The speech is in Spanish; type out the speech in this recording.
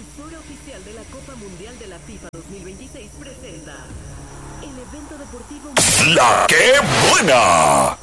emisora oficial de la Copa Mundial de la FIFA 2026 presenta el evento deportivo ¡La Qué Buena!